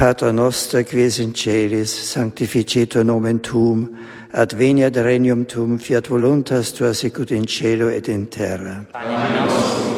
Pater noster, quies in celis, sanctificetur nomen tuum, ad veniat regnum tuum, fiat voluntas tua sicut in cielo et in terra. Panem nostrum